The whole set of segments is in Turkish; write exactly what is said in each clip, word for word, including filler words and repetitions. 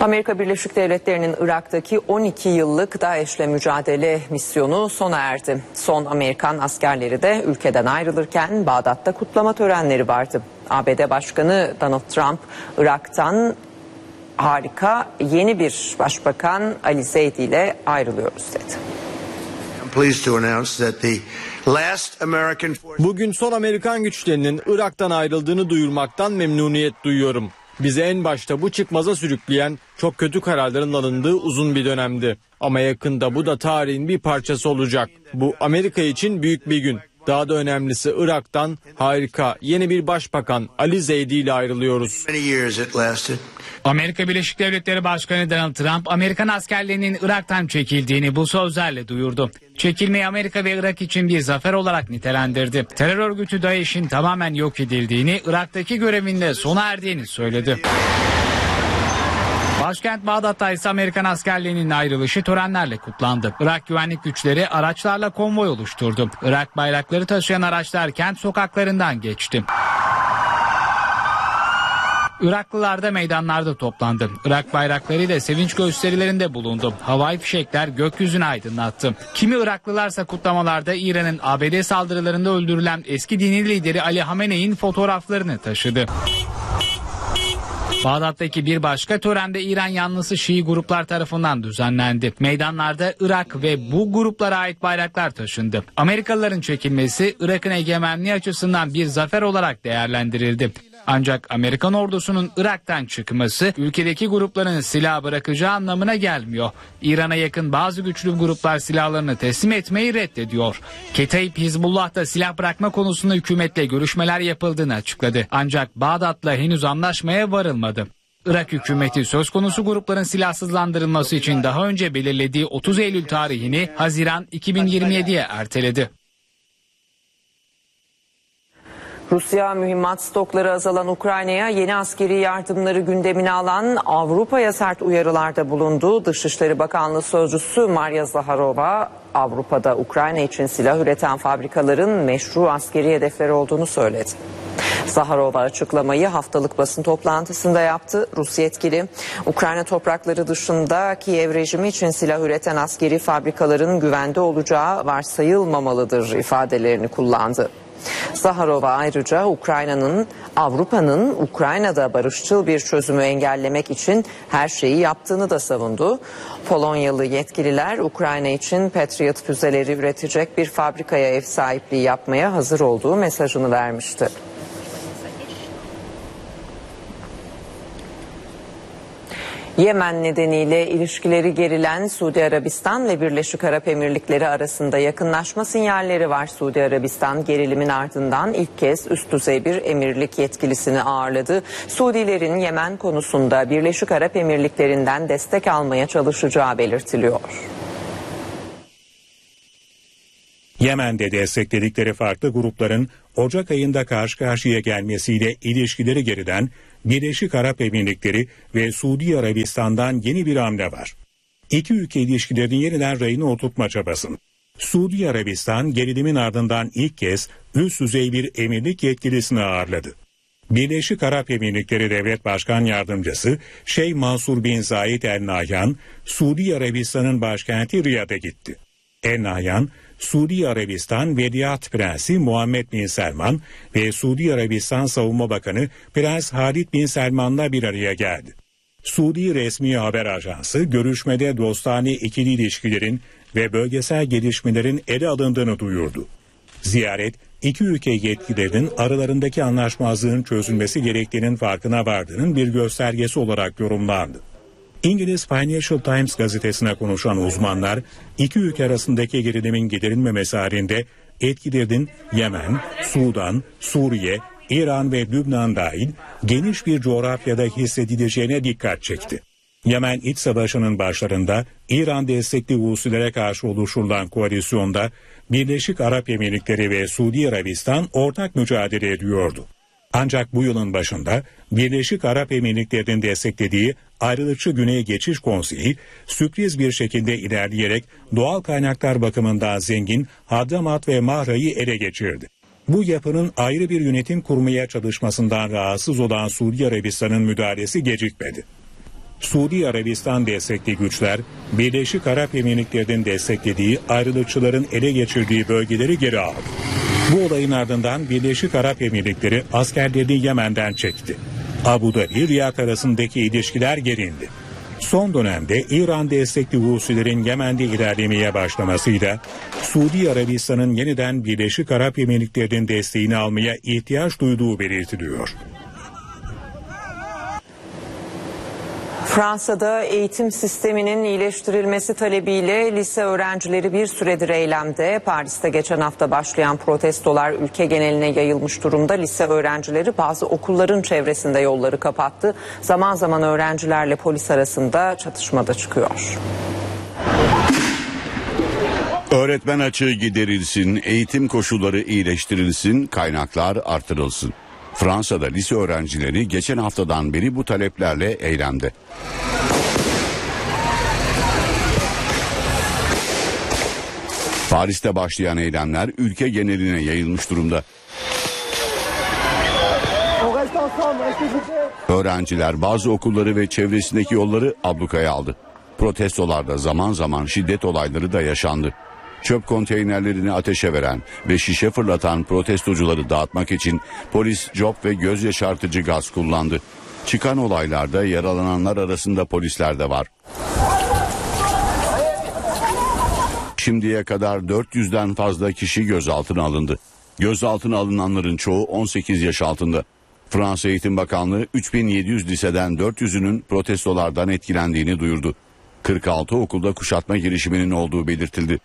Amerika Birleşik Devletleri'nin Irak'taki on iki yıllık DAEŞ'le mücadele misyonu sona erdi. Son Amerikan askerleri de ülkeden ayrılırken Bağdat'ta kutlama törenleri vardı. A B D Başkanı Donald Trump, Irak'tan harika yeni bir başbakan Ali Zeydi ile ayrılıyoruz dedi. Bugün son Amerikan güçlerinin Irak'tan ayrıldığını duyurmaktan memnuniyet duyuyorum. Bizi en başta bu çıkmaza sürükleyen çok kötü kararların alındığı uzun bir dönemdi. Ama yakında bu da tarihin bir parçası olacak. Bu Amerika için büyük bir gün. Daha da önemlisi Irak'tan harika yeni bir başbakan Ali Zeydi ile ayrılıyoruz. Amerika Birleşik Devletleri Başkanı Donald Trump, Amerikan askerlerinin Irak'tan çekildiğini bu sözlerle duyurdu. Çekilmeyi Amerika ve Irak için bir zafer olarak nitelendirdi. Terör örgütü DAEŞ'in tamamen yok edildiğini, Irak'taki görevinde sona erdiğini söyledi. Başkent Bağdat'ta ise Amerikan askerlerinin ayrılışı törenlerle kutlandı. Irak güvenlik güçleri araçlarla konvoy oluşturdu. Irak bayrakları taşıyan araçlar kent sokaklarından geçti. Iraklılar da meydanlarda toplandı. Irak bayraklarıyla sevinç gösterilerinde bulundu. Havai fişekler gökyüzünü aydınlattı. Kimi Iraklılarsa kutlamalarda İran'ın A B D saldırılarında öldürülen eski dini lideri Ali Hamenei'nin fotoğraflarını taşıdı. Bağdat'taki bir başka törende İran yanlısı Şii gruplar tarafından düzenlendi. Meydanlarda Irak ve bu gruplara ait bayraklar taşındı. Amerikalıların çekilmesi Irak'ın egemenliği açısından bir zafer olarak değerlendirildi. Ancak Amerikan ordusunun Irak'tan çıkması ülkedeki grupların silah bırakacağı anlamına gelmiyor. İran'a yakın bazı güçlü gruplar silahlarını teslim etmeyi reddediyor. Ketaib Hizbullah da silah bırakma konusunda hükümetle görüşmeler yapıldığını açıkladı. Ancak Bağdat'la henüz anlaşmaya varılmadı. Irak hükümeti söz konusu grupların silahsızlandırılması için daha önce belirlediği otuz Eylül tarihini Haziran iki bin yirmi yediye erteledi. Rusya mühimmat stokları azalan Ukrayna'ya yeni askeri yardımları gündemine alan Avrupa'ya sert uyarılarda bulundu. Dışişleri Bakanlığı Sözcüsü Maria Zaharova, Avrupa'da Ukrayna için silah üreten fabrikaların meşru askeri hedefleri olduğunu söyledi. Zaharova açıklamayı haftalık basın toplantısında yaptı. Rus yetkili, Ukrayna toprakları dışında Kiev rejimi için silah üreten askeri fabrikaların güvende olacağı varsayılmamalıdır ifadelerini kullandı. Zaharova ayrıca Ukrayna'nın, Avrupa'nın Ukrayna'da barışçıl bir çözümü engellemek için her şeyi yaptığını da savundu. Polonyalı yetkililer Ukrayna için Patriot füzeleri üretecek bir fabrikaya ev sahipliği yapmaya hazır olduğu mesajını vermişti. Yemen nedeniyle ilişkileri gerilen Suudi Arabistan ve Birleşik Arap Emirlikleri arasında yakınlaşma sinyalleri var. Suudi Arabistan gerilimin ardından ilk kez üst düzey bir emirlik yetkilisini ağırladı. Suudilerin Yemen konusunda Birleşik Arap Emirlikleri'nden destek almaya çalışacağı belirtiliyor. Yemen'de destekledikleri farklı grupların Ocak ayında karşı karşıya gelmesiyle ilişkileri geriden Birleşik Arap Emirlikleri ve Suudi Arabistan'dan yeni bir hamle var. İki ülke ilişkilerini yeniden rayına oturtma çabası. Suudi Arabistan gerilimin ardından ilk kez üst düzey bir emirlik yetkilisini ağırladı. Birleşik Arap Emirlikleri Devlet Başkan Yardımcısı Şeyh Mansur bin Zayed El Nahyan, Suudi Arabistan'ın başkenti Riyad'a gitti. El Nahyan, Suudi Arabistan Veliaht Prensi Muhammed bin Selman ve Suudi Arabistan Savunma Bakanı Prens Halid bin Selman'la bir araya geldi. Suudi resmi haber ajansı görüşmede dostane ikili ilişkilerin ve bölgesel gelişmelerin ele alındığını duyurdu. Ziyaret, iki ülke yetkililerinin aralarındaki anlaşmazlığın çözülmesi gerektiğinin farkına vardığının bir göstergesi olarak yorumlandı. İngiliz Financial Times gazetesine konuşan uzmanlar, iki ülke arasındaki gerilimin giderilmemesi halinde etkilerinin Yemen, Sudan, Suriye, İran ve Lübnan dahil geniş bir coğrafyada hissedileceğine dikkat çekti. Yemen iç savaşının başlarında İran destekli Husilere karşı oluşturulan koalisyonda Birleşik Arap Emirlikleri ve Suudi Arabistan ortak mücadele ediyordu. Ancak bu yılın başında Birleşik Arap Emirlikleri'nin desteklediği Ayrılıkçı Güney Geçiş Konseyi sürpriz bir şekilde ilerleyerek doğal kaynaklar bakımından zengin Hadramat ve Mahra'yı ele geçirdi. Bu yapının ayrı bir yönetim kurmaya çalışmasından rahatsız olan Suudi Arabistan'ın müdahalesi gecikmedi. Suudi Arabistan destekli güçler Birleşik Arap Emirlikleri'nin desteklediği ayrılıkçıların ele geçirdiği bölgeleri geri aldı. Bu olayın ardından Birleşik Arap Emirlikleri askerlerini Yemen'den çekti. Abu Dhabi, Riyad arasındaki ilişkiler gerildi. Son dönemde İran destekli Husilerin Yemen'de ilerlemeye başlamasıyla Suudi Arabistan'ın yeniden Birleşik Arap Emirlikleri'nin desteğini almaya ihtiyaç duyduğu belirtiliyor. Fransa'da eğitim sisteminin iyileştirilmesi talebiyle lise öğrencileri bir süredir eylemde. Paris'te geçen hafta başlayan protestolar ülke geneline yayılmış durumda. Lise öğrencileri bazı okulların çevresinde yolları kapattı. Zaman zaman öğrencilerle polis arasında çatışma da çıkıyor. Öğretmen açığı giderilsin, eğitim koşulları iyileştirilsin, kaynaklar artırılsın. Fransa'da lise öğrencileri geçen haftadan beri bu taleplerle eylemde. Paris'te başlayan eylemler ülke geneline yayılmış durumda. Öğrenciler bazı okulları ve çevresindeki yolları ablukaya aldı. Protestolarda zaman zaman şiddet olayları da yaşandı. Çöp konteynerlerini ateşe veren ve şişe fırlatan protestocuları dağıtmak için polis cop ve göz yaşartıcı gaz kullandı. Çıkan olaylarda yaralananlar arasında polisler de var. Şimdiye kadar dört yüzden fazla kişi gözaltına alındı. Gözaltına alınanların çoğu on sekiz yaş altında. Fransa Eğitim Bakanlığı üç bin yedi yüz liseden dört yüzünün protestolardan etkilendiğini duyurdu. kırk altı okulda kuşatma girişiminin olduğu belirtildi.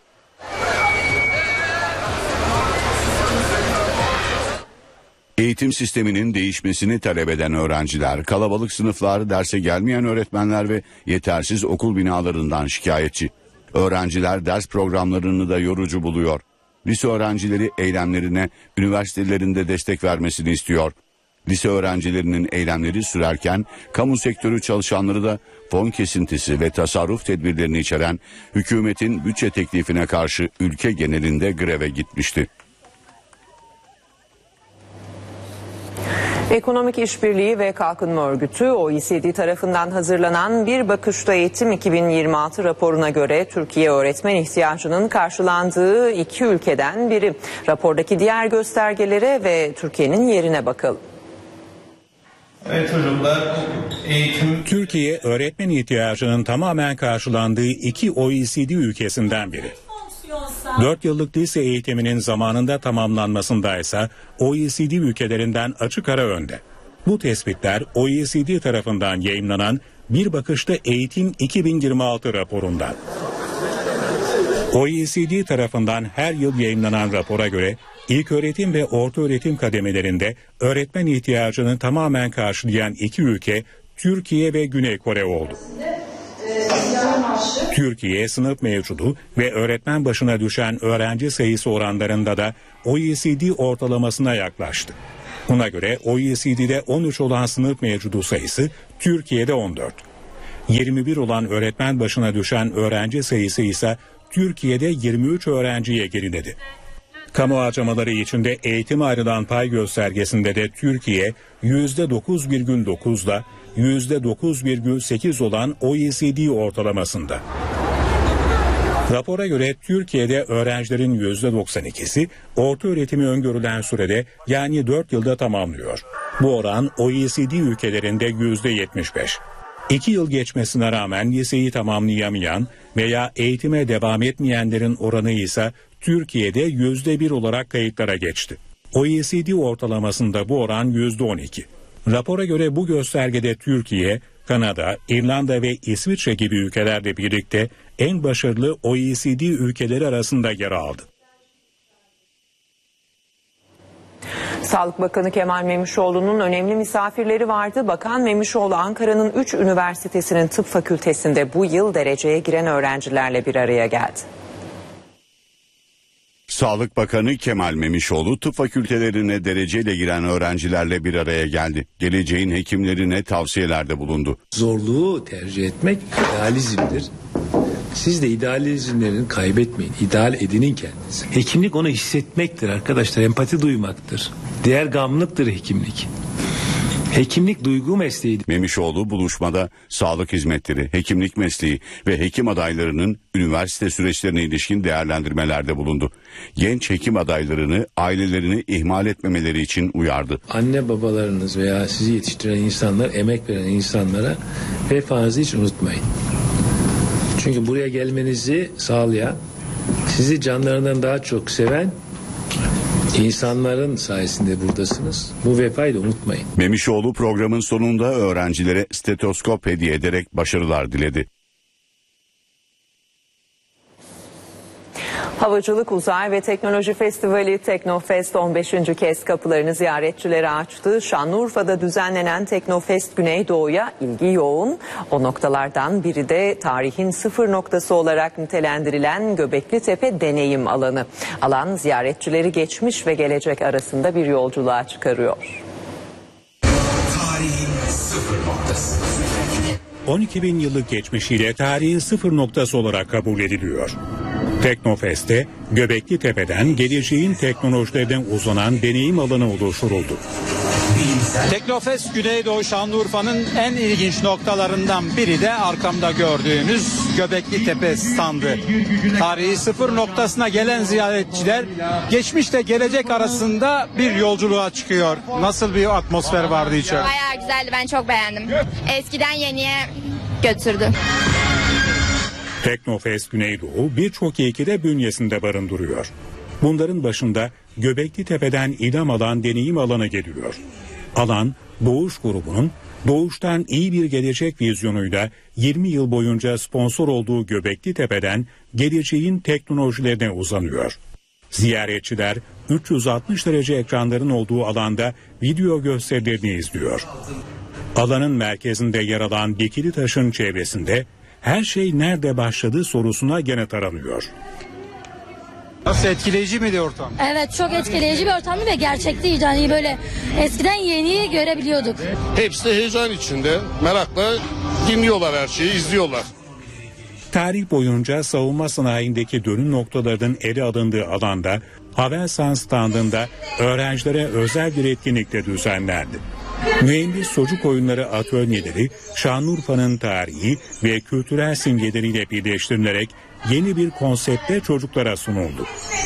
Eğitim sisteminin değişmesini talep eden öğrenciler, kalabalık sınıflar, derse gelmeyen öğretmenler ve yetersiz okul binalarından şikayetçi. Öğrenciler ders programlarını da yorucu buluyor. Lise öğrencileri eylemlerine üniversitelerinde destek vermesini istiyor. Lise öğrencilerinin eylemleri sürerken kamu sektörü çalışanları da fon kesintisi ve tasarruf tedbirlerini içeren hükümetin bütçe teklifine karşı ülke genelinde greve gitmişti. Ekonomik İşbirliği ve Kalkınma Örgütü O E C D tarafından hazırlanan Bir Bakışta Eğitim iki bin yirmi altı raporuna göre Türkiye öğretmen ihtiyacının karşılandığı iki ülkeden biri. Rapordaki diğer göstergelere ve Türkiye'nin yerine bakalım. Evet çocuklar, eğitim... Türkiye öğretmen ihtiyacının tamamen karşılandığı iki O E C D ülkesinden biri. dört yıllık lise eğitiminin zamanında tamamlanmasında ise O E C D ülkelerinden açık ara önde. Bu tespitler O E C D tarafından yayımlanan Bir Bakışta Eğitim iki bin yirmi altı raporundan. O E C D tarafından her yıl yayımlanan rapora göre ilköğretim ve ortaöğretim kademelerinde öğretmen ihtiyacını tamamen karşılayan iki ülke Türkiye ve Güney Kore oldu. Türkiye sınıf mevcudu ve öğretmen başına düşen öğrenci sayısı oranlarında da O E C D ortalamasına yaklaştı. Buna göre O E C D'de on üç olan sınıf mevcudu sayısı Türkiye'de on dört. yirmi bir olan öğretmen başına düşen öğrenci sayısı ise Türkiye'de yirmi üç öğrenciye geriledi. Kamu harcamaları içinde eğitime ayrılan pay göstergesinde de Türkiye yüzde dokuz virgül dokuzla yüzde dokuz virgül sekiz olan O E C D ortalamasında. Rapora göre Türkiye'de öğrencilerin yüzde doksan ikisi ortaöğretimi öngörülen sürede yani dört yılda tamamlıyor. Bu oran O E C D ülkelerinde yüzde yetmiş beş. İki yıl geçmesine rağmen liseyi tamamlayamayan veya eğitime devam etmeyenlerin oranı ise Türkiye'de yüzde bir olarak kayıtlara geçti. O E C D ortalamasında bu oran yüzde on iki. Rapora göre bu göstergede Türkiye, Kanada, İrlanda ve İsviçre gibi ülkelerle birlikte en başarılı O E C D ülkeleri arasında yer aldı. Sağlık Bakanı Kemal Memişoğlu'nun önemli misafirleri vardı. Bakan Memişoğlu Ankara'nın üç üniversitesinin tıp fakültesinde bu yıl dereceye giren öğrencilerle bir araya geldi. Sağlık Bakanı Kemal Memişoğlu tıp fakültelerine dereceyle giren öğrencilerle bir araya geldi. Geleceğin hekimlerine tavsiyelerde bulundu. Zorluğu tercih etmek idealizmdir. Siz de idealizmlerini kaybetmeyin. İdeal edinin kendinizi. Hekimlik onu hissetmektir arkadaşlar. Empati duymaktır. Diğer gamlıktır hekimlik. Hekimlik duygu mesleği. Memişoğlu buluşmada sağlık hizmetleri, hekimlik mesleği ve hekim adaylarının üniversite süreçlerine ilişkin değerlendirmelerde bulundu. Genç hekim adaylarını ailelerini ihmal etmemeleri için uyardı. Anne babalarınız veya sizi yetiştiren insanlar, emek veren insanlara vefanızı hiç unutmayın. Çünkü buraya gelmenizi sağlayan, sizi canlarından daha çok seven İnsanların sayesinde buradasınız. Bu vefayı da unutmayın. Memişoğlu programın sonunda öğrencilere stetoskop hediye ederek başarılar diledi. Havacılık, Uzay ve Teknoloji Festivali Teknofest on beşinci kez kapılarını ziyaretçilere açtı. Şanlıurfa'da düzenlenen Teknofest Güneydoğu'ya ilgi yoğun. O noktalardan biri de tarihin sıfır noktası olarak nitelendirilen Göbeklitepe Deneyim Alanı. Alan ziyaretçileri geçmiş ve gelecek arasında bir yolculuğa çıkarıyor. Tarihin sıfır noktası. on iki bin yıllık geçmişiyle tarihin sıfır noktası olarak kabul ediliyor. Teknofest'te Göbekli Tepe'den geleceğin teknolojilerden uzanan deneyim alanı oluşturuldu. Teknofest Güneydoğu Şanlıurfa'nın en ilginç noktalarından biri de arkamda gördüğünüz Göbekli Tepe standı. Tarihi sıfır noktasına gelen ziyaretçiler geçmişle gelecek arasında bir yolculuğa çıkıyor. Nasıl bir atmosfer vardı içeride? Bayağı güzeldi, ben çok beğendim. Eskiden yeniye götürdü. Teknofest Güneydoğu birçok ilki de bünyesinde barındırıyor. Bunların başında Göbekli Tepe'den ilham alan deneyim alanı geliyor. Alan, Doğuş grubunun Doğuştan iyi bir gelecek vizyonuyla yirmi yıl boyunca sponsor olduğu Göbekli Tepe'den geleceğin teknolojilerine uzanıyor. Ziyaretçiler üç yüz altmış derece ekranların olduğu alanda video gösterilerini izliyor. Alanın merkezinde yer alan dikili taşın çevresinde her şey nerede başladı sorusuna yanıt aranıyor. Nasıl, etkileyici miydi ortam? Evet, çok etkileyici bir ortamdı ve gerçekteydi. Hani böyle eskiden yeniyi görebiliyorduk. Hepsi de heyecan içinde, merakla dinliyorlar, her şeyi izliyorlar. Tarih boyunca savunma sanayindeki dönüm noktalarının ele alındığı alanda Havelsan standında öğrencilere özel bir etkinlikle düzenlendi. Mühendis çocuk oyunları atölyeleri Şanlıurfa'nın tarihi ve kültürel simgeleriyle birleştirilerek yeni bir konseptle çocuklara sunuldu.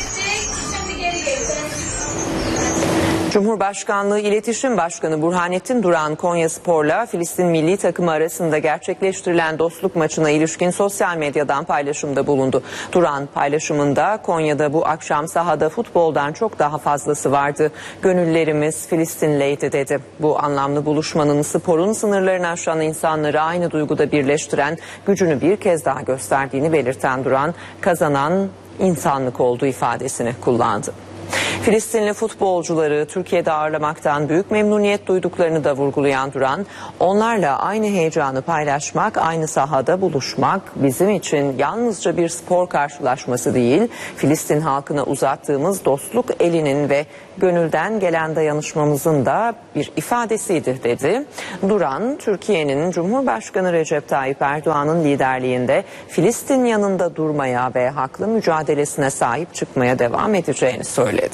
Cumhurbaşkanlığı İletişim Başkanı Burhanettin Duran, Konyaspor'la Filistin milli takımı arasında gerçekleştirilen dostluk maçına ilişkin sosyal medyadan paylaşımda bulundu. Duran paylaşımında Konya'da bu akşam sahada futboldan çok daha fazlası vardı. Gönüllerimiz Filistinleydi dedi. Bu anlamlı buluşmanın sporun sınırlarını aşan insanları aynı duyguda birleştiren gücünü bir kez daha gösterdiğini belirten Duran, kazanan insanlık olduğu ifadesini kullandı. Filistinli futbolcuları Türkiye'de ağırlamaktan büyük memnuniyet duyduklarını da vurgulayan Duran, onlarla aynı heyecanı paylaşmak, aynı sahada buluşmak bizim için yalnızca bir spor karşılaşması değil, Filistin halkına uzattığımız dostluk elinin ve gönülden gelen dayanışmamızın da bir ifadesiydi dedi. Duran, Türkiye'nin Cumhurbaşkanı Recep Tayyip Erdoğan'ın liderliğinde Filistin yanında durmaya ve haklı mücadelesine sahip çıkmaya devam edeceğini söyledi.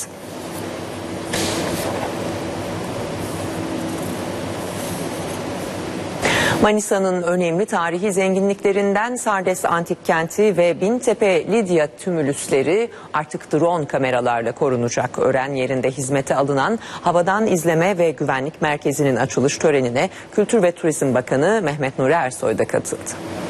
Manisa'nın önemli tarihi zenginliklerinden Sardes Antik Kenti ve Bintepe Lidya tümülüsleri artık drone kameralarla korunacak. Ören yerinde hizmete alınan Havadan İzleme ve Güvenlik Merkezi'nin açılış törenine Kültür ve Turizm Bakanı Mehmet Nuri Ersoy da katıldı.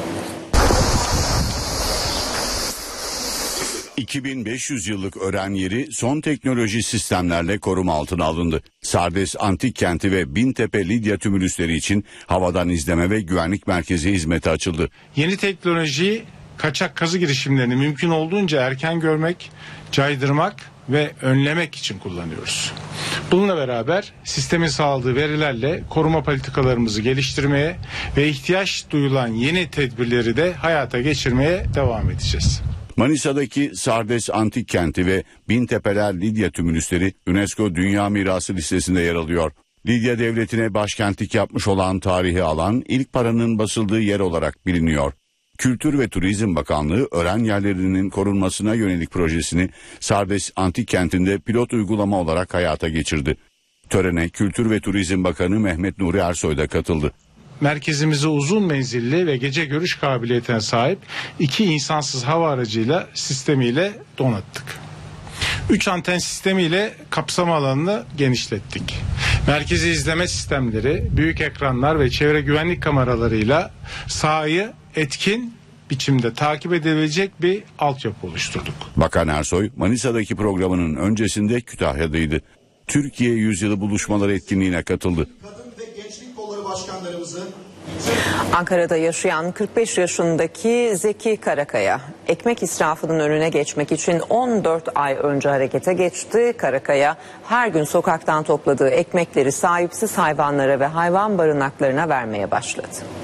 iki bin beş yüz yıllık ören yeri son teknoloji sistemlerle koruma altına alındı. Sardes Antik Kenti ve Bintepe Lidya tümülüsleri için Havadan İzleme ve Güvenlik Merkezi hizmete açıldı. Yeni teknolojiyi, kaçak kazı girişimlerini mümkün olduğunca erken görmek, caydırmak ve önlemek için kullanıyoruz. Bununla beraber sistemin sağladığı verilerle koruma politikalarımızı geliştirmeye ve ihtiyaç duyulan yeni tedbirleri de hayata geçirmeye devam edeceğiz. Manisa'daki Sardes Antik Kenti ve Bintepeler Lidya tümülüsleri UNESCO Dünya Mirası listesinde yer alıyor. Lidya Devleti'ne başkentlik yapmış olan tarihi alan ilk paranın basıldığı yer olarak biliniyor. Kültür ve Turizm Bakanlığı ören yerlerinin korunmasına yönelik projesini Sardes Antik Kenti'nde pilot uygulama olarak hayata geçirdi. Törene Kültür ve Turizm Bakanı Mehmet Nuri Ersoy da katıldı. Merkezimizi uzun menzilli ve gece görüş kabiliyetine sahip iki insansız hava aracıyla sistemiyle donattık. Üç anten sistemiyle kapsama alanını genişlettik. Merkezi izleme sistemleri, büyük ekranlar ve çevre güvenlik kameralarıyla sahayı etkin biçimde takip edebilecek bir altyapı oluşturduk. Bakan Ersoy, Manisa'daki programının öncesinde Kütahya'daydı. Türkiye Yüzyılı Buluşmaları etkinliğine katıldı. Kadın ve Gençlik Kolları Başkanlarımızın Ankara'da yaşayan kırk beş yaşındaki Zeki Karakaya, ekmek israfının önüne geçmek için on dört ay önce harekete geçti. Karakaya her gün sokaktan topladığı ekmekleri sahipsiz hayvanlara ve hayvan barınaklarına vermeye başladı.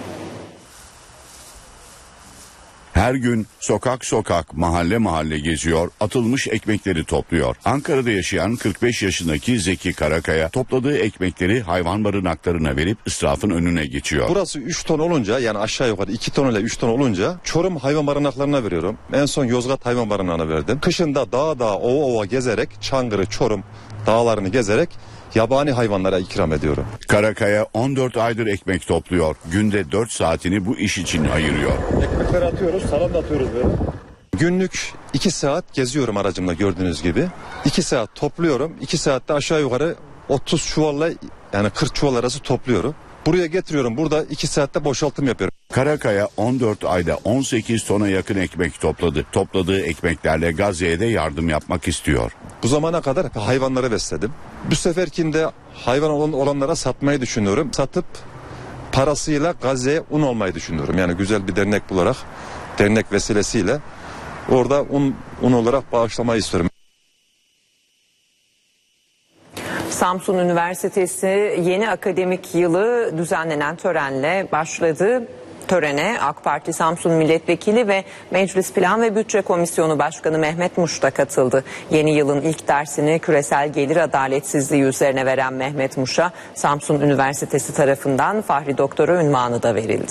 Her gün sokak sokak, mahalle mahalle geziyor, atılmış ekmekleri topluyor. Ankara'da yaşayan kırk beş yaşındaki Zeki Karakaya topladığı ekmekleri hayvan barınaklarına verip israfın önüne geçiyor. Burası üç ton olunca, yani aşağı yukarı iki ton ile üç ton olunca Çorum hayvan barınaklarına veriyorum. En son Yozgat hayvan barınağına verdim. Kışında dağ dağ ova ova gezerek Çankırı, Çorum dağlarını gezerek yabani hayvanlara ikram ediyorum. Karakaya on dört aydır ekmek topluyor. Günde dört saatini bu iş için ayırıyor. Ekmekleri atıyoruz, salam da atıyoruz böyle. Günlük iki saat geziyorum aracımla, gördüğünüz gibi. iki saat topluyorum. iki saatte aşağı yukarı otuz çuvalla, yani kırk çuval arası topluyorum. Buraya getiriyorum. Burada iki saatte boşaltım yapıyorum. Karakaya on dört ayda on sekiz tona yakın ekmek topladı. Topladığı ekmeklerle Gazze'ye de yardım yapmak istiyor. Bu zamana kadar hayvanları besledim. Bu seferkinde hayvan olanlara satmayı düşünüyorum. Satıp parasıyla Gazze'ye un olmayı düşünüyorum. Yani güzel bir dernek bularak, dernek vesilesiyle orada un, un olarak bağışlamayı istiyorum. Samsun Üniversitesi yeni akademik yılı düzenlenen törenle başladı. Törene AK Parti Samsun Milletvekili ve Meclis Plan ve Bütçe Komisyonu Başkanı Mehmet Muş da katıldı. Yeni yılın ilk dersini küresel gelir adaletsizliği üzerine veren Mehmet Muş'a Samsun Üniversitesi tarafından Fahri Doktora unvanı da verildi.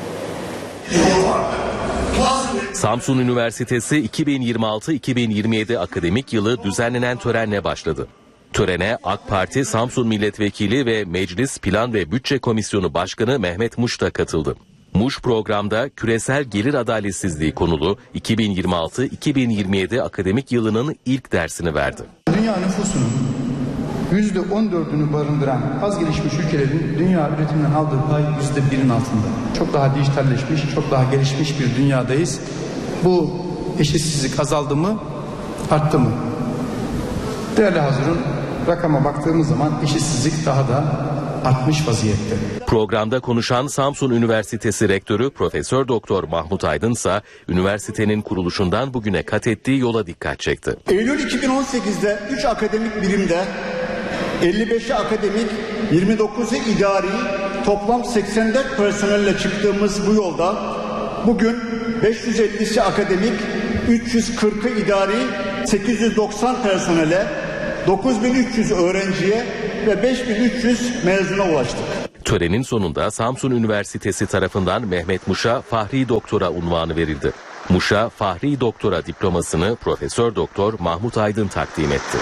Samsun Üniversitesi iki bin yirmi altı iki bin yirmi yedi akademik yılı düzenlenen törenle başladı. Törene AK Parti Samsun Milletvekili ve Meclis Plan ve Bütçe Komisyonu Başkanı Mehmet Muş da katıldı. Muş programda küresel gelir adaletsizliği konulu iki bin yirmi altı iki bin yirmi yedi akademik yılının ilk dersini verdi. Dünya nüfusunun yüzde on dördünü barındıran az gelişmiş ülkelerin dünya üretiminden aldığı pay yüzde birin altında. Çok daha dijitalleşmiş, çok daha gelişmiş bir dünyadayız. Bu eşitsizlik azaldı mı, arttı mı? Değerli hazırın, rakama baktığımız zaman eşitsizlik daha da artmış vaziyette. Programda konuşan Samsun Üniversitesi Rektörü Profesör Doktor Mahmut Aydın ise üniversitenin kuruluşundan bugüne kat ettiği yola dikkat çekti. Eylül iki bin on sekizde üç akademik birimde, elli beşi akademik, yirmi dokuzu idari, toplam seksen dört personelle çıktığımız bu yolda bugün beş yüz ellisi akademik, üç yüz kırkı idari, sekiz yüz doksan personele, dokuz bin üç yüz öğrenciye ve beş bin üç yüz mezuna ulaştık. Törenin sonunda Samsun Üniversitesi tarafından Mehmet Muş'a Fahri Doktora unvanı verildi. Muş'a Fahri Doktora diplomasını Profesör Doktor Mahmut Aydın takdim etti.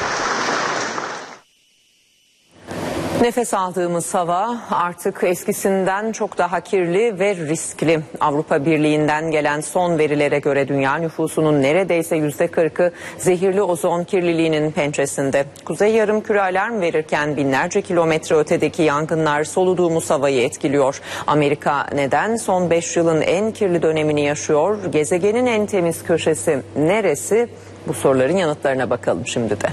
Nefes aldığımız hava artık eskisinden çok daha kirli ve riskli. Avrupa Birliği'nden gelen son verilere göre dünya nüfusunun neredeyse yüzde kırkı zehirli ozon kirliliğinin pençesinde. Kuzey Yarımküre alarm verirken binlerce kilometre ötedeki yangınlar soluduğumuz havayı etkiliyor. Amerika neden son beş yılın en kirli dönemini yaşıyor? Gezegenin en temiz köşesi neresi? Bu soruların yanıtlarına bakalım şimdi de.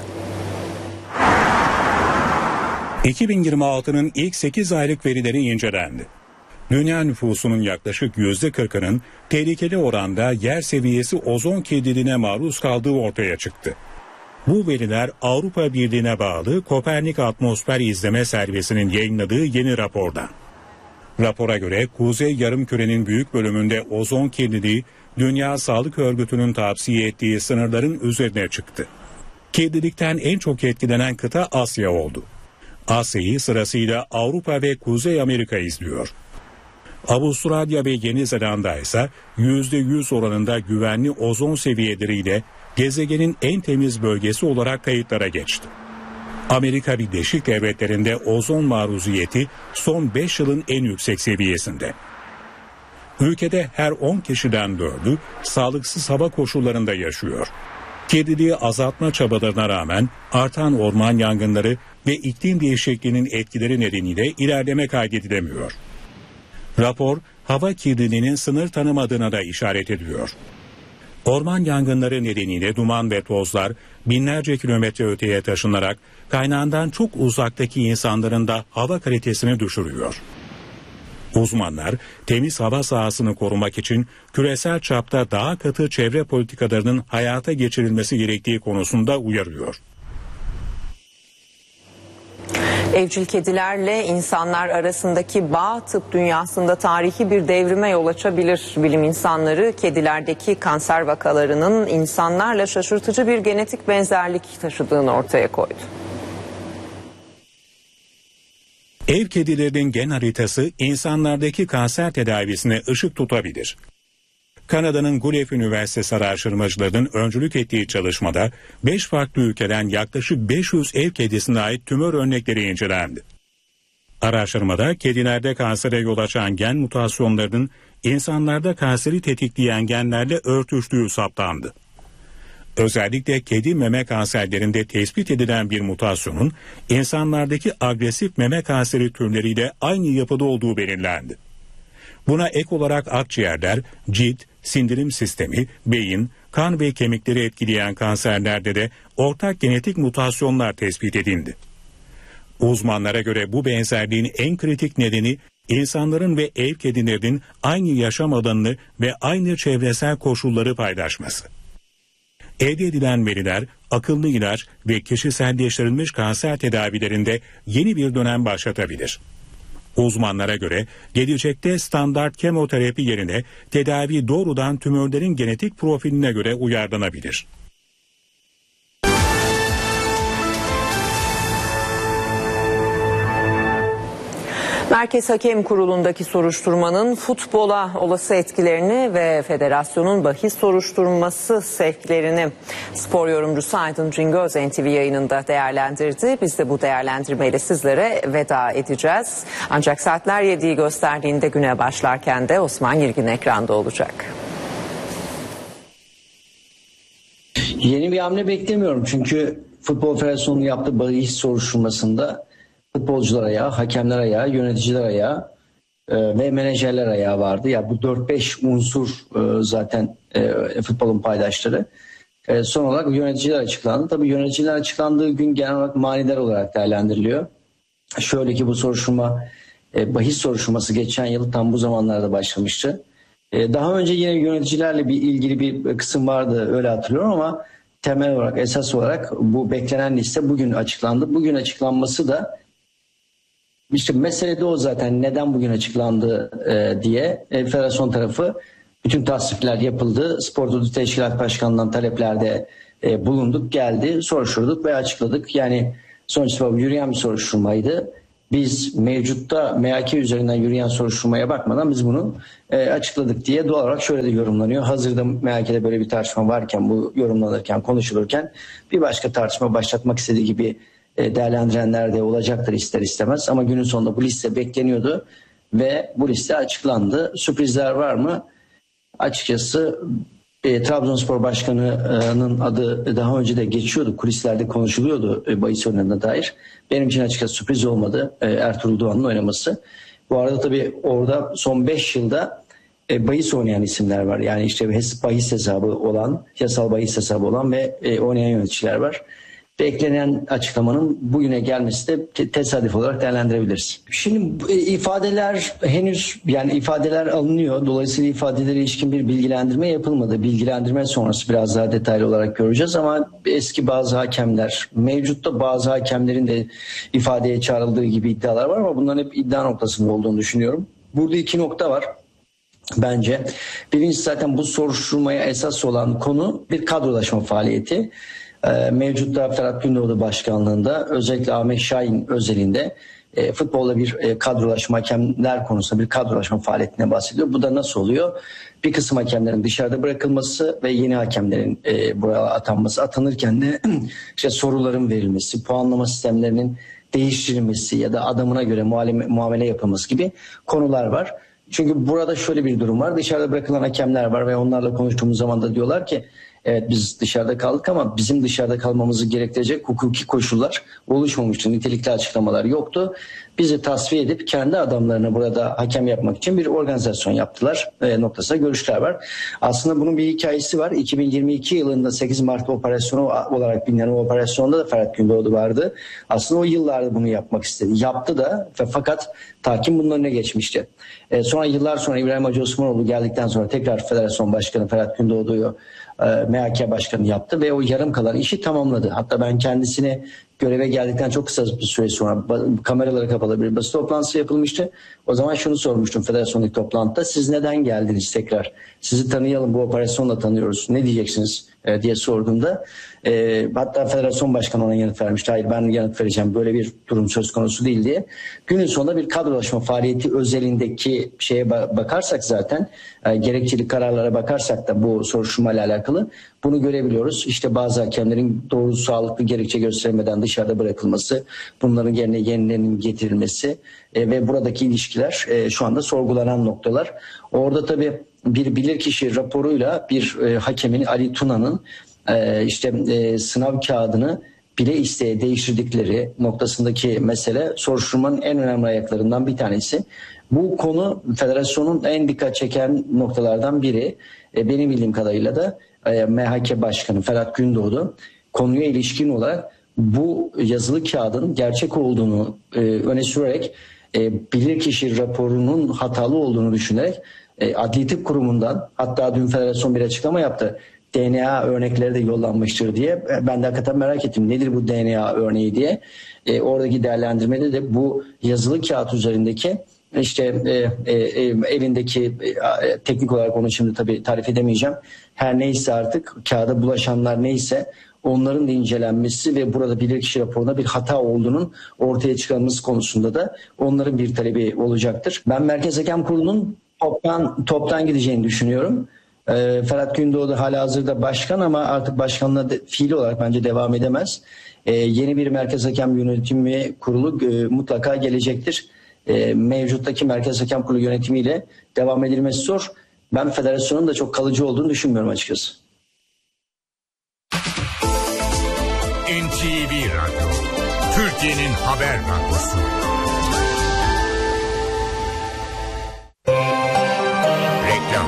iki bin yirmi altının ilk sekiz aylık verileri incelendi. Dünya nüfusunun yaklaşık yüzde kırkının tehlikeli oranda yer seviyesi ozon kirliliğine maruz kaldığı ortaya çıktı. Bu veriler Avrupa Birliği'ne bağlı Kopernik Atmosfer İzleme Servisi'nin yayınladığı yeni rapordan. Rapora göre Kuzey Yarımküre'nin büyük bölümünde ozon kirliliği Dünya Sağlık Örgütü'nün tavsiye ettiği sınırların üzerine çıktı. Kirlilikten en çok etkilenen kıta Asya oldu. Asya'yı sırasıyla Avrupa ve Kuzey Amerika izliyor. Avustralya ve Yeni Zelanda ise yüzde yüz oranında güvenli ozon seviyeleriyle gezegenin en temiz bölgesi olarak kayıtlara geçti. Amerika Birleşik Devletleri'nde ozon maruziyeti son beş yılın en yüksek seviyesinde. Ülkede her on kişiden dördü sağlıksız hava koşullarında yaşıyor. Kirliliği azaltma çabalarına rağmen artan orman yangınları ve iklim değişikliğinin etkileri nedeniyle ilerleme kaydedilemiyor. Rapor, hava kirliliğinin sınır tanımadığına da işaret ediyor. Orman yangınları nedeniyle duman ve tozlar binlerce kilometre öteye taşınarak kaynağından çok uzaktaki insanların da hava kalitesini düşürüyor. Uzmanlar temiz hava sahasını korumak için küresel çapta daha katı çevre politikalarının hayata geçirilmesi gerektiği konusunda uyarıyor. Evcil kedilerle insanlar arasındaki bağ tıp dünyasında tarihi bir devrime yol açabilir. Bilim insanları kedilerdeki kanser vakalarının insanlarla şaşırtıcı bir genetik benzerlik taşıdığını ortaya koydu. Ev kedilerinin gen haritası insanlardaki kanser tedavisine ışık tutabilir. Kanada'nın Guelph Üniversitesi araştırmacılarının öncülük ettiği çalışmada beş farklı ülkeden yaklaşık beş yüz ev kedisine ait tümör örnekleri incelendi. Araştırmada kedilerde kansere yol açan gen mutasyonlarının insanlarda kanseri tetikleyen genlerle örtüştüğü saptandı. Özellikle kedi meme kanserlerinde tespit edilen bir mutasyonun insanlardaki agresif meme kanseri türleriyle aynı yapıda olduğu belirlendi. Buna ek olarak akciğerler, cilt, sindirim sistemi, beyin, kan ve kemikleri etkileyen kanserlerde de ortak genetik mutasyonlar tespit edildi. Uzmanlara göre bu benzerliğin en kritik nedeni insanların ve ev kedilerinin aynı yaşam alanını ve aynı çevresel koşulları paylaşması. Elde edilen veriler akıllı ilaç ve kişiselleştirilmiş kanser tedavilerinde yeni bir dönem başlatabilir. Uzmanlara göre gelecekte standart kemoterapi yerine tedavi doğrudan tümörlerin genetik profiline göre uyarlanabilir. Merkez Hakem Kurulu'ndaki soruşturmanın futbola olası etkilerini ve federasyonun bahis soruşturması sevklerini spor yorumcusu Aydın Cingöz N T V yayınında değerlendirdi. Biz de bu değerlendirmeyle sizlere veda edeceğiz. Ancak saatler yediği gösterdiğinde güne başlarken de Osman Yirgin ekranda olacak. Yeni bir hamle beklemiyorum çünkü Futbol Federasyonu yaptığı bahis soruşturmasında futbolcular ayağı, hakemler ayağı, yöneticiler ayağı e, ve menajerler ayağı vardı. Ya bu dört beş unsur e, zaten e, futbolun paydaşları. E, son olarak yöneticiler açıklandı. Tabii yöneticiler açıklandığı gün genel olarak manidar olarak değerlendiriliyor. Şöyle ki bu soruşturma, e, bahis soruşturması geçen yıl tam bu zamanlarda başlamıştı. E, daha önce yine yöneticilerle bir ilgili bir kısım vardı öyle hatırlıyorum ama temel olarak, esas olarak bu beklenen liste bugün açıklandı. Bugün açıklanması da İşte mesele de o zaten neden bugün açıklandı e, diye e, federasyon tarafı bütün tasnifler yapıldı. Spor Turizm Teşkilat Başkanlığı'ndan taleplerde e, bulunduk, geldi, soruşturduk ve açıkladık. Yani sonuçta yürüyen bir soruşturmaydı. Biz mevcutta M H K üzerinden yürüyen soruşturmaya bakmadan biz bunu e, açıkladık diye doğal olarak şöyle de yorumlanıyor. Hazırda M H K'de böyle bir tartışma varken, bu yorumlanırken, konuşulurken bir başka tartışma başlatmak istediği gibi değerlendirenler de olacaktır ister istemez ama günün sonunda bu liste bekleniyordu ve bu liste açıklandı. Sürprizler var mı? Açıkçası e, Trabzonspor Başkanı'nın adı daha önce de geçiyordu, kulislerde konuşuluyordu e, bahis oyunlarına dair. Benim için açıkçası sürpriz olmadı e, Ertuğrul Doğan'ın oynaması. Bu arada tabii orada son beş yılda e, bahis oynayan isimler var. Yani işte bahis hesabı olan, yasal bahis hesabı olan ve e, oynayan yöneticiler var. Beklenen açıklamanın bugüne gelmesi de tesadüf olarak değerlendirebiliriz. Şimdi ifadeler henüz yani ifadeler alınıyor. Dolayısıyla ifadelere ilişkin bir bilgilendirme yapılmadı. Bilgilendirme sonrası biraz daha detaylı olarak göreceğiz ama eski bazı hakemler, mevcutta bazı hakemlerin de ifadeye çağrıldığı gibi iddialar var ama bunların hep iddia noktasında olduğunu düşünüyorum. Burada iki nokta var. Bence birincisi zaten bu soruşturmaya esas olan konu bir kadrolaşma faaliyeti. Mevcutta Ferhat Gündoğdu başkanlığında özellikle Ahmet Şahin özelinde e, futbolda bir e, kadrolaşma, hakemler konusunda bir kadrolaşma faaliyetine bahsediyor. Bu da nasıl oluyor? Bir kısım hakemlerin dışarıda bırakılması ve yeni hakemlerin e, buraya atanması, atanırken de işte soruların verilmesi, puanlama sistemlerinin değiştirilmesi ya da adamına göre muamele, muamele yapılması gibi konular var. Çünkü burada şöyle bir durum var. Dışarıda bırakılan hakemler var ve onlarla konuştuğumuz zaman da diyorlar ki evet biz dışarıda kaldık ama bizim dışarıda kalmamızı gerektirecek hukuki koşullar oluşmamıştı. Nitelikli açıklamalar yoktu. Bizi tasfiye edip kendi adamlarını burada hakem yapmak için bir organizasyon yaptılar e, noktasında görüşler var. Aslında bunun bir hikayesi var. iki bin yirmi iki yılında sekiz Mart operasyonu olarak bilinen o operasyonda da Ferhat Gündoğdu vardı. Aslında o yıllarda bunu yapmak istedi. Yaptı da fakat tahkim bunun önüne geçmişti. E, sonra yıllar sonra İbrahim Hacı Osmanoğlu geldikten sonra tekrar Federasyon Başkanı Ferhat Gündoğdu'yu e, M H K Başkanı yaptı ve o yarım kalan işi tamamladı. Hatta ben kendisini göreve geldikten çok kısa bir süre sonra kameralara kapalı bir basın toplantısı yapılmıştı. O zaman şunu sormuştum federasyonluk toplantıda. Siz neden geldiniz tekrar? Sizi tanıyalım, bu operasyonla tanıyoruz. Ne diyeceksiniz e, diye sorduğumda e, hatta federasyon başkanı ona yanıt vermişti. Hayır ben yanıt vereceğim, böyle bir durum söz konusu değil diye. Günün sonunda bir kadrolaşma faaliyeti özelindeki şeye bakarsak zaten e, gerekçeli kararlara bakarsak da bu soruşturmayla alakalı bunu görebiliyoruz. İşte bazı hakemlerin doğru sağlıklı gerekçe göstermeden dışarıda bırakılması, bunların yerine yenilerinin getirilmesi e, ve buradaki ilişkiler e, şu anda sorgulanan noktalar. Orada tabii bir bilirkişi raporuyla bir e, hakemin Ali Tuna'nın e, işte e, sınav kağıdını bile isteye değiştirdikleri noktasındaki mesele soruşturmanın en önemli ayaklarından bir tanesi. Bu konu federasyonun en dikkat çeken noktalardan biri. E, benim bildiğim kadarıyla da e, M H K Başkanı Ferhat Gündoğdu konuya ilişkin olarak bu yazılı kağıdın gerçek olduğunu e, öne sürerek e, bilirkişi raporunun hatalı olduğunu düşünerek e, Adli Tıp Kurumu'ndan, hatta dün federasyon bir açıklama yaptı. D N A örnekleri de yollanmıştır diye. E, ben de hakikaten merak ettim. Nedir bu D N A örneği diye. E, oradaki değerlendirmede de bu yazılı kağıt üzerindeki işte e, e, e, elindeki e, teknik olarak onu şimdi tabii tarif edemeyeceğim. Her neyse artık kağıda bulaşanlar neyse onların da incelenmesi ve burada bilirkişi raporunda bir hata olduğunun ortaya çıkarılması konusunda da onların bir talebi olacaktır. Ben Merkez Hakem Kurulu'nun toptan, toptan gideceğini düşünüyorum. E, Ferhat Gündoğdu halihazırda başkan ama artık başkanlığa de, fiili olarak bence devam edemez. E, yeni bir Merkez Hakem Yönetimi Kurulu e, mutlaka gelecektir. E, mevcuttaki Merkez Hakem Kurulu yönetimiyle devam edilmesi zor. Ben federasyonun da çok kalıcı olduğunu düşünmüyorum açıkçası. N T V Radyo, Türkiye'nin haber radyosu. Reklam.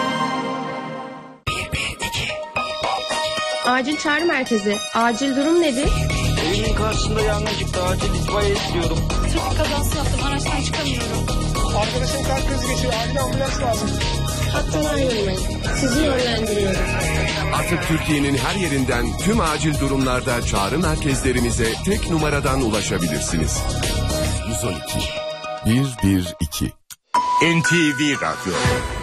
Acil çağrı merkezi. Acil durum nedir? Evimin karşısında yangın çıktı. Acil itfaiye istiyorum. Trafik kazası yaptım. Araçtan çıkamıyorum. Arkadaşım kalp krizi geçiriyor. Acil ambulans lazım. Hattını ayrılmayın. Sizi yönlendiriyorum. Artık Türkiye'nin her yerinden tüm acil durumlarda çağrı merkezlerimize tek numaradan ulaşabilirsiniz. yüz on iki bir bir iki N T V Radyo.